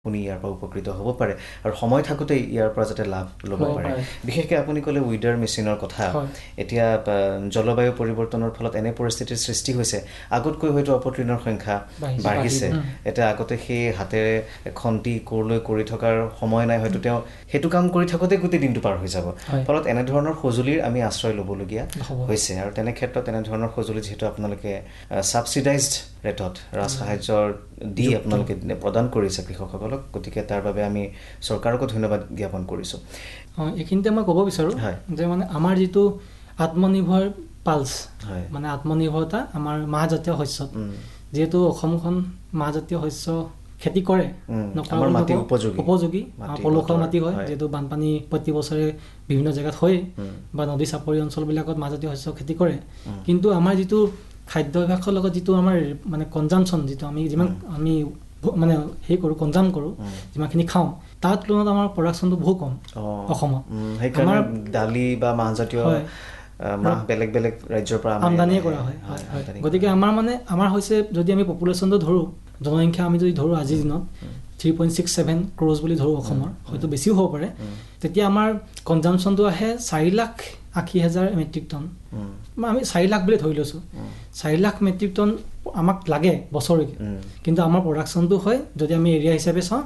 আপুনি ইয়াৰ পৰা উপকৃত হ'ব পাৰে আৰু সময় থাকোঁতে ইয়াৰ পৰা যাতে লাভ ল'ব পাৰে। বিশেষকৈ আপুনি ক'লে উইডাৰ মেচিনৰ কথা। এতিয়া জলবায়ু পৰিৱৰ্তনৰ ফলত এনে পৰিস্থিতিৰ সৃষ্টি হৈছে, আগতকৈ হয়তো অপতৃণৰ সংখ্যা বাঢ়িছে। এতিয়া আগতে সেই হাতেৰে খন্তি কোৰলৈ কৰি থকাৰ সময় নাই, হয়তো তেওঁ সেইটো কাম কৰি থাকোঁতে গোটেই দিনটো পাৰ হৈ যাব। ফলত এনেধৰণৰ সঁজুলিৰ আমি আশ্ৰয় ল'বলগীয়া হৈছে আৰু তেনে ক্ষেত্ৰত এনেধৰণৰ সঁজুলি যিহেতু আপোনালোকে ছাবচিডাইজড ৰেটত ৰাজসাহায্যৰ দি আপোনালোকে প্ৰদান কৰিছে কৃষকসকলক, গতিকে তাৰ বাবে আমি চৰকাৰকো ধন্যবাদ জ্ঞাপন কৰিছোঁ। এইখিনিতে মই ক'ব বিচাৰোঁ যে মানে আমাৰ যিটো আত্মনিৰ্ভৰ পালছ, মানে আত্মনিৰ্ভৰতা আমাৰ মাহজাতীয় শস্যত, যিহেতু অসমখন মাহজাতীয় শস্য খেতি কৰে, উপযোগী পলসুৱা মাটি হয়, যিহেতু বানপানী প্ৰতি বছৰে বিভিন্ন জেগাত হয় বা নদী চাপৰি অঞ্চলবিলাকত মাহজাতীয় শস্য খেতি কৰে। কিন্তু আমাৰ যিটো খাদ্যাভ্যাসৰ লগত যিটো আমাৰ মানে কনজামশ্যন, যিটো আমি মানে হেৰি কৰোঁ, কনজাম কৰোঁ, যিমানখিনি খাওঁ, তাৰ তুলনাত আমাৰ প্ৰডাকশ্যনটো বহু কম অসমত। আমাৰ দালি বা মাহজাতীয় বেলেগ বেলেগ ৰাজ্যৰ পৰা আমদানিয়ে কৰা হয়। গতিকে আমাৰ হৈছে, যদি আমি পপুলেশ্যনটো ধৰোঁ, জনসংখ্যা আমি যদি ধৰোঁ আজিৰ দিনত 3.67 ক্ৰ'ৰ্ছ বুলি ধৰোঁ অসমৰ, হয়তো বেছিও হ'ব পাৰে, তেতিয়া আমাৰ কনজামশ্যনটো আহে 4,80,000 মেট্ৰিক টন। আমি 4 লাখ বুলি ধৰি লৈছোঁ। 4 লাখ মেট্ৰিক টন আমাক লাগে বছৰেকে, কিন্তু আমাৰ প্ৰডাকশ্যনটো হয়, যদি আমি এৰিয়া হিচাপে চাওঁ,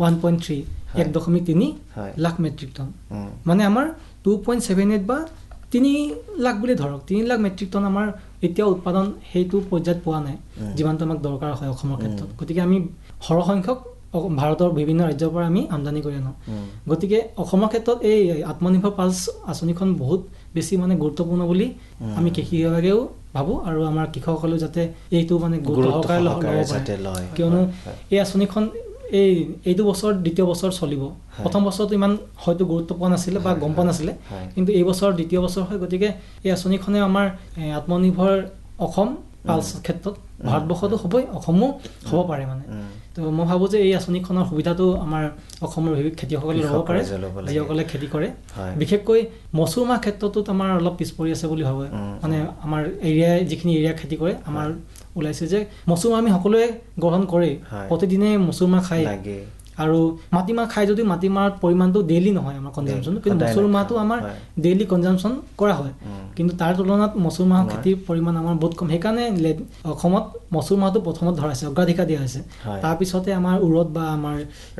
1.3 লাখ মেট্ৰিক টন। মানে আমাৰ 2.78 বা 3 লাখ বুলি ধৰক, 3 লাখ মেট্ৰিক টন আমাৰ এতিয়াও উৎপাদন সেইটো পৰ্যায়ত পোৱা নাই, যিমানটো আমাক দৰকাৰ হয় অসমৰ ক্ষেত্ৰত। গতিকে আমি সৰহসংখ্যক ভাৰতৰ বিভিন্ন ৰাজ্যৰ পৰা আমি আমদানি কৰি আনো। গতিকে অসমৰ ক্ষেত্ৰত এই আত্মনিৰ্ভৰ পালছ আঁচনিখন বহুত বেছি মানে গুৰুত্বপূৰ্ণ বুলি আমি কৃষি বিভাগেও ভাবোঁ, আৰু আমাৰ কৃষকসকলেও যাতে এইটো মানে গুৰুত্ব সহকাৰে ল'ব পাৰে। কিয়নো এই আঁচনিখন এইটো বছৰ দ্বিতীয় বছৰ চলিব। প্ৰথম বছৰটো ইমান হয়তো গুৰুত্ব পোৱা নাছিলে বা গম পোৱা নাছিলে, কিন্তু এই বছৰ দ্বিতীয় বছৰ হয়। গতিকে এই আঁচনিখনে আমাৰ আত্মনিৰ্ভৰ অসম পালছ ক্ষেত্ৰত ভাৰতবৰ্ষতো হ'বই, অসমো হ'ব পাৰে মানে। তো মই ভাবোঁ যে এই আঁচনিখনৰ সুবিধাটো আমাৰ অসমৰ খেতিয়কসকলে ল'ব পাৰে, যিসকলে খেতি কৰে। বিশেষকৈ মচুৰ মাহ ক্ষেত্ৰটোত আমাৰ অলপ পিছ পৰি আছে বুলি ভাবে। মানে আমাৰ যিখিনি এৰিয়া খেতি কৰে, আমাৰ ওলাইছে যে মচুৰ মাহ আমি সকলোৱে গ্ৰহণ কৰেই, প্ৰতিদিনে মচুৰ মাহ খায়। আৰু মাটিমাহ খাই যদিও মাটিমাহৰ পৰিমাণটো ডেইলি নহয় আমাৰ কনজামশ্যন, কিন্তু মচুৰ মাহটো আমাৰ ডেইলি কনজামশ্যন কৰা হয়। কিন্তু তাৰ তুলনাত মচুৰ মাহৰ খেতিৰ পৰিমাণ আমাৰ বহুত কম। সেইকাৰণে অসমত মচুৰ মাহটো প্ৰথমত ধৰাইছে, অগ্ৰাধিকাৰ দিয়া হৈছে। তাৰপিছতে আমাৰ উৰদ বা আমাৰ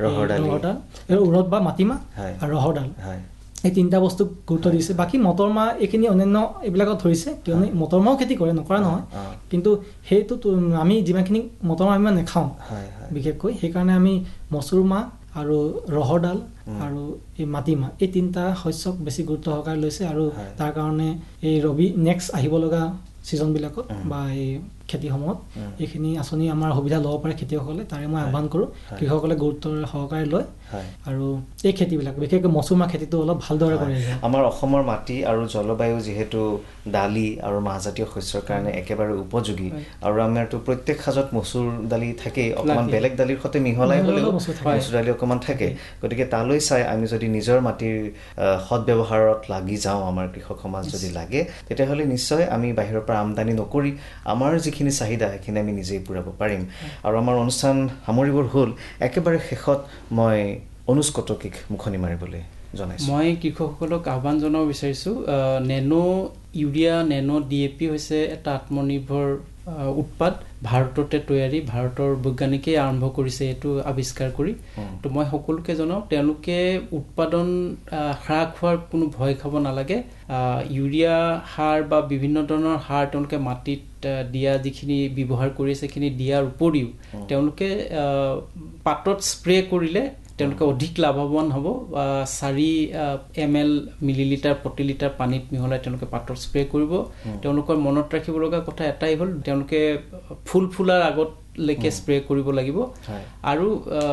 উৰদ বা মাটিমাহ আৰু ৰহৰ ডাল, এই 3টা বস্তুক গুৰুত্ব দিছে। বাকী মটৰ মাহ এইখিনি অন্যান্য এইবিলাকত ধৰিছে, কিয়নো মটৰ মাহো খেতি কৰে, নকৰা নহয়, কিন্তু সেইটো আমি যিমানখিনি মটৰ মাহ ইমান নাখাওঁ বিশেষকৈ, সেইকাৰণে আমি মচুৰ মাহ আৰু ৰহৰ ডাল আৰু এই মাটিমাহ, এই 3টা শস্যক বেছি গুৰুত্ব সহকাৰে লৈছে। আৰু তাৰ কাৰণে এই নেক্সট আহিব লগা ছিজনবিলাকত বা এই খেতিসমূহত এইখিনি আঁচনি আমাৰ সুবিধা ল'ব পাৰে খেতিয়কসকলে। তাৰে মই আহ্বান কৰোঁ কৃষকসকলে গুৰুত্ব সহকাৰে লয় আৰু এই খেতিবিলাক, বিশেষকৈ মচুৰ মাহ খেতিটো অলপ ভালদৰে কৰে। আমাৰ অসমৰ মাটি আৰু জলবায়ু যিহেতু দালি আৰু মাহজাতীয় শস্যৰ কাৰণে একেবাৰে উপযোগী, আৰু আমাৰতো প্ৰত্যেক সাজত মচুৰ দালি থাকেই, অকণমান বেলেগ দালিৰ সৈতে মিহলাই হ'লেও মচুৰ দালি অকণমান থাকে। গতিকে তালৈ চাই আমি যদি নিজৰ মাটিৰ সদব্যৱহাৰত লাগি যাওঁ, আমাৰ কৃষক সমাজ যদি লাগে, তেতিয়াহ'লে নিশ্চয় আমি বাহিৰৰ পৰা আমদানি নকৰি আমাৰ যিখিনি চাহিদা সেইখিনি আমি নিজেই পূৰাব পাৰিম। আৰু আমাৰ অনুষ্ঠান সামৰিবৰ হ'ল, একেবাৰে শেষত মই অনুজ কটকীক মুখনি মাৰিবলৈ জনাইছোঁ। মই কৃষকসকলক আহ্বান জনাব বিচাৰিছোঁ, ইউৰিয়া, DAP হৈছে এটা আত্মনিৰ্ভৰ উৎপাদ, ভাৰততে তৈয়াৰী, ভাৰতৰ বৈজ্ঞানিকেই আৰম্ভ কৰিছে এইটো আৱিষ্কাৰ কৰি। তো মই সকলোকে জনাওঁ, তেওঁলোকে উৎপাদন হ্ৰাস হোৱাৰ কোনো ভয় খাব নালাগে। ইউৰিয়া সাৰ বা বিভিন্ন ধৰণৰ সাৰ তেওঁলোকে মাটিত দিয়া যিখিনি ব্যৱহাৰ কৰিছে, সেইখিনি দিয়াৰ উপৰিও তেওঁলোকে পাতত স্প্ৰে কৰিলে তেওঁলোকে অধিক লাভৱান হ'ব। 4 ml মিলিলিটাৰ প্ৰতি লিটাৰ পানীত মিহলাই তেওঁলোকে পাতত স্প্ৰে কৰিব। তেওঁলোকৰ মনত ৰাখিব লগা কথা এটাই হ'ল, তেওঁলোকে ফুল ফুলাৰ আগতলৈকে স্প্ৰে কৰিব লাগিব। আৰু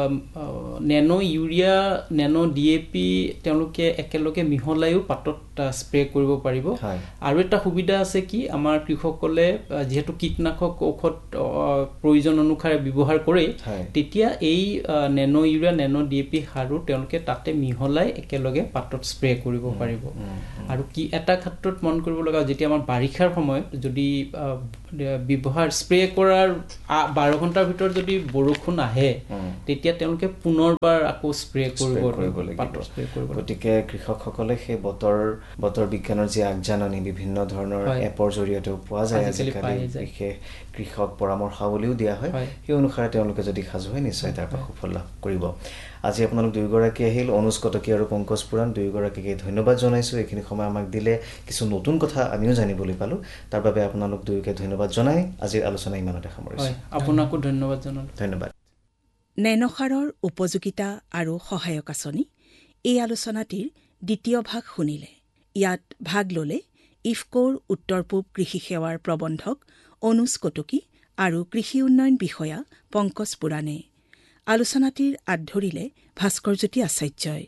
ইউৰিয়া, DAP তেওঁলোকে একেলগে মিহলাইও পাতত স্প্ৰে কৰিব পাৰিব। আৰু এটা সুবিধা আছে কি, আমাৰ কৃষকসকলে যিহেতু কীটনাশক ঔষধ প্ৰয়োজন অনুসাৰে ব্যৱহাৰ কৰে, তেতিয়া এই ইউৰিয়া, DAP সাৰো তেওঁলোকে তাতে মিহলাই একেলগে পাতত স্প্ৰে কৰিব পাৰিব। আৰু এটা ক্ষেত্ৰত মন কৰিব লগা, যেতিয়া আমাৰ বাৰিষাৰ সময়ত যদি স্প্ৰে কৰাৰ 12 ঘণ্টাৰ ভিতৰত যদি বৰষুণ আহে তেতিয়া তেওঁলোকে পুনৰবাৰ আকৌ স্প্ৰে কৰিব লাগিব। গতিকে কৃষকসকলে সেই বতৰ বিজ্ঞানৰ যি আগজাননী বিভিন্ন ধৰণৰ এপৰ জৰিয়তেও পোৱা যায়, আজিকালি বিশেষ কৃষক পৰামৰ্শাৱলীও দিয়া হয়, সেই অনুসাৰে তেওঁলোকে যদি সাজু হয় নিশ্চয় তাৰ পৰা সুফল লাভ কৰিব। আজি আপোনালোক দুয়োগৰাকী আহিল, অনুজ কটকী আৰু পংকজ পুৰাণ, দুয়োগৰাকীকে ধন্যবাদ জনাইছোঁ। এইখিনি সময় আমাক দিলে, কিছু নতুন কথা আমিও জানিবলৈ পালোঁ, তাৰ বাবে আপোনালোক দুয়োকে ধন্যবাদ জনাই আজিৰ আলোচনা ইমানতে সামৰিছোঁ। আপোনাকো ধন্যবাদ জনালোঁ। ধন্যবাদ। নেনোসাৰৰ উপযোগিতা আৰু সহায়ক আঁচনি, এই আলোচনাটিৰ দ্বিতীয় ভাগ শুনিলে। ইয়াত ভাগ ল'লে ইফকোৰ উত্তৰ পূব কৃষি সেৱাৰ প্ৰবন্ধক অনুজ কটকী আৰু কৃষি উন্নয়ন বিষয়া পংকজ পুৰাণে। আলোচনাটিৰ আঁত ধৰিলে ভাস্কৰজ্যোতি আচাৰ্যই।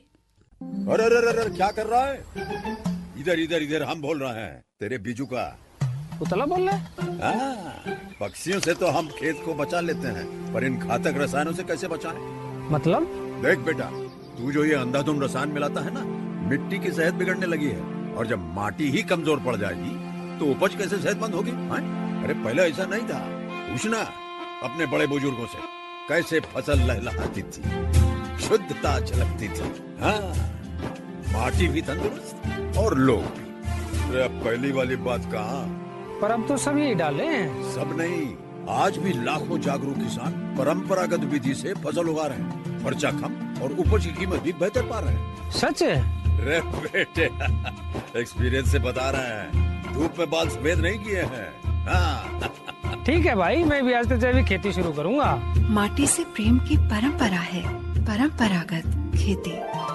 क्या कर रहा है? इधर इधर इधर हम बोल रहे हैं तेरे बीजू का। उतला बोल रहा है? पक्षियों से तो हम खेत को बचा लेते हैं, पर इन घातक रसायनों से कैसे बचाएं? मतलब? देख बेटा, तू जो ये अंधाधुंध रसायन मिलाता है ना, मिट्टी की सेहत बिगड़ने लगी है, और जब माटी ही कमजोर पड़ जाएगी तो उपज कैसे सेहतमंद होगी? अरे पहले ऐसा नहीं था, पूछना अपने बड़े बुजुर्गों से, कैसे फसल लहलहाती थी, शुद्धता झलकती थी। हाँ, माटी भी तंदुरुस्त और लोग भी। अब पहली वाली बात कहाँ? पर अब तो सब यही डाले हैं। सब नहीं, आज भी लाखों जागरूक किसान परंपरागत विधि से फसल उगा रहे हैं, खर्चा कम और उपज की कीमत भी बेहतर पा रहे हैं। सच है? रे बेटे, एक्सपीरियंस से बता रहे हैं, धूप में बाल सफेद नहीं किए हैं। हाँ। ठीक है भाई, मैं भी आज से जैविक खेती शुरू करूंगा। माटी से प्रेम की परंपरा है, परंपरागत खेती।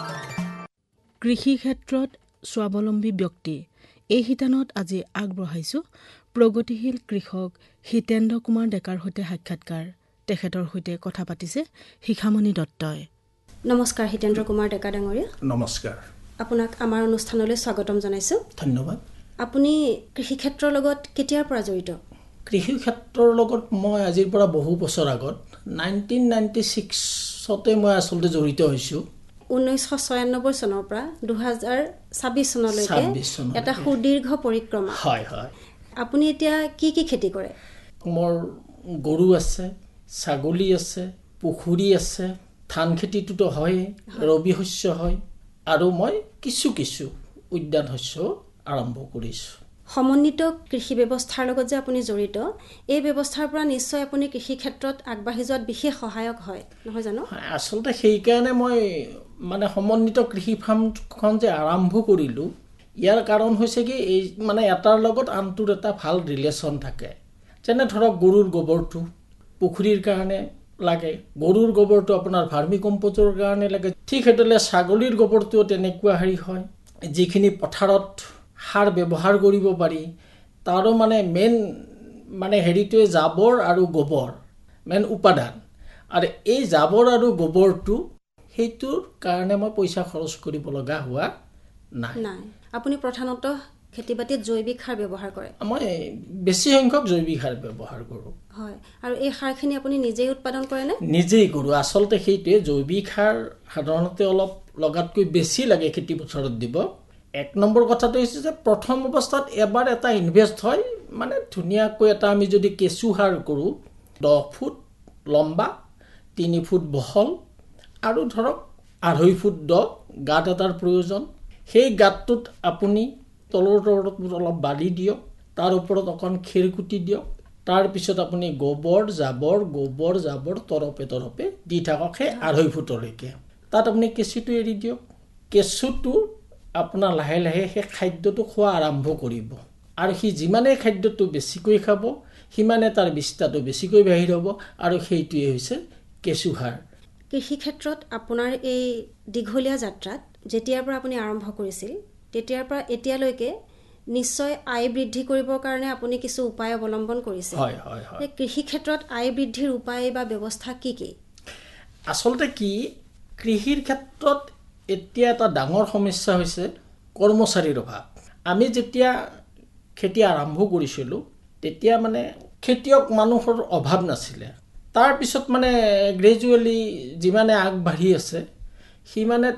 কৃষি ক্ষেত্ৰত স্বাৱলম্বী ব্যক্তি, এই শিতানত আজি আগবঢ়াইছোঁ প্ৰগতিশীল কৃষক হিতেন্দ্ৰ কুমাৰ ডেকাৰ সৈতে সাক্ষাৎকাৰ। তেখেতৰ সৈতে কথা পাতিছে শিখামণি দত্তই। নমস্কাৰ হিতেন্দ্ৰ কুমাৰ ডেকা ডাঙৰীয়া। নমস্কাৰ। আপোনাক আমাৰ অনুষ্ঠানলৈ স্বাগতম জনাইছোঁ। ধন্যবাদ। আপুনি কৃষি ক্ষেত্ৰৰ লগত কেতিয়াৰ পৰা জড়িত? কৃষি ক্ষেত্ৰৰ লগত মই আজিৰ পৰা বহু বছৰ আগত 1996 মই আচলতে জড়িত হৈছোঁ। 1996 চনৰ পৰা 2026 চনলৈকে এটা সুদীৰ্ঘ পৰিক্ৰমা। হয় হয়। আপুনি এতিয়া কি কি খেতি কৰে? মোৰ গৰু আছে, ছাগলী আছে, পুখুৰী আছে, ধান খেতিটোতো হয়, ৰবি শস্য হয়, আৰু মই কিছু উদ্যান শস্য আৰম্ভ কৰিছোঁ। সমন্বিত কৃষি ব্যৱস্থাৰ লগত যে আপুনি জড়িত, এই ব্যৱস্থাৰ পৰা নিশ্চয় আপুনি কৃষি ক্ষেত্ৰত আগবাঢ়ি যোৱাত বিশেষ সহায়ক হয়, নহয় জানো? আচলতে সেইকাৰণে মই সমন্বিত কৃষি ফাৰ্মখন যে আৰম্ভ কৰিলোঁ, ইয়াৰ কাৰণ হৈছে কি, এই এটাৰ লগত আনটোৰ এটা ভাল ৰিলেশ্যন থাকে। যেনে ধৰক গৰুৰ গোবৰটো পুখুৰীৰ কাৰণে লাগে, গৰুৰ গোবৰটো আপোনাৰ ভাৰ্মি কম্পোজৰ কাৰণে লাগে, ঠিক সেইদৰে ছাগলীৰ গোবৰটোও তেনেকুৱা হয়, যিখিনি পথাৰত সাৰ ব্যৱহাৰ কৰিব পাৰি। তাৰো মেইন হেৰিটোৱে জাবৰ আৰু গোবৰ মেইন উপাদান, আৰু এই জাবৰ আৰু গোবৰটো সেইটোৰ কাৰণে মই পইচা খৰচ কৰিব লগা হোৱা নাই। আপুনি প্ৰধানতঃ খেতি বাতিত জৈৱিক সাৰ ব্যৱহাৰ কৰে? মই বেছি সংখ্যক জৈৱিক সাৰ ব্যৱহাৰ কৰোঁ। হয়, আৰু এই সাৰখিনি আপুনি নিজেই উৎপাদন কৰেনে? নিজেই কৰোঁ। আচলতে সেইটোৱে, জৈৱিক সাৰ সাধাৰণতে অলপ লগাতকৈ বেছি লাগে খেতি পথাৰত দিব। এক নম্বৰ কথাটো হৈছে যে প্ৰথম অৱস্থাত এবাৰ এটা ইনভেষ্ট হয়, ধুনীয়াকৈ এটা আমি যদি কেঁচু সাৰ কৰোঁ, 10 ফুট লম্বা, 3 ফুট বহল, আৰু ধৰক 2.5 ফুট দ গাঁত এটাৰ প্ৰয়োজন। সেই গাঁতটোত আপুনি তলৰ অলপ বালি দিয়ক, তাৰ ওপৰত অকণ খেৰ কুটি দিয়ক, তাৰপিছত আপুনি গোবৰ জাবৰ তৰপে দি থাকক সেই 2.5 ফুটলৈকে। তাত আপুনি কেঁচুটো এৰি দিয়ক। কেঁচুটো আপোনাৰ লাহে লাহে সেই খাদ্যটো খোৱা আৰম্ভ কৰিব, আৰু সি যিমানেই খাদ্যটো বেছিকৈ খাব সিমানে তাৰ বিস্তাৰটো বেছিকৈ বাহিৰ হ'ব, আৰু সেইটোৱে হৈছে কেঁচু সাৰ। কৃষি ক্ষেত্ৰত আপোনাৰ এই দীঘলীয়া যাত্ৰাত যেতিয়াৰ পৰা আপুনি আৰম্ভ কৰিছিল তেতিয়াৰ পৰা এতিয়ালৈকে নিশ্চয় আয় বৃদ্ধি কৰিবৰ কাৰণে আপুনি কিছু উপায় অৱলম্বন কৰিছে। কৃষি ক্ষেত্ৰত আয় বৃদ্ধিৰ উপায় বা ব্যৱস্থা কি কি? আচলতে কি, কৃষিৰ ক্ষেত্ৰত এতিয়া এটা ডাঙৰ সমস্যা হৈছে কৰ্মচাৰীৰ অভাৱ। আমি যেতিয়া খেতি আৰম্ভ কৰিছিলোঁ তেতিয়া খেতিয়ক মানুহৰ অভাৱ নাছিলে। তাৰপিছত গ্ৰেজুৱেলি যিমানে আগবাঢ়ি আছে সিমানে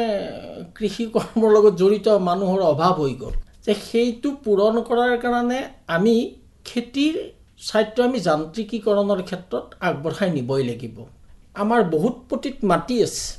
কৃষি কৰ্মৰ লগত জড়িত মানুহৰ অভাৱ হৈ গ'ল। যে সেইটো পূৰণ কৰাৰ কাৰণে আমি খেতিৰ ছাইডটো আমি যান্ত্ৰিকীকৰণৰ ক্ষেত্ৰত আগবঢ়াই নিবই লাগিব। আমাৰ বহুত পতিত মাটি আছে,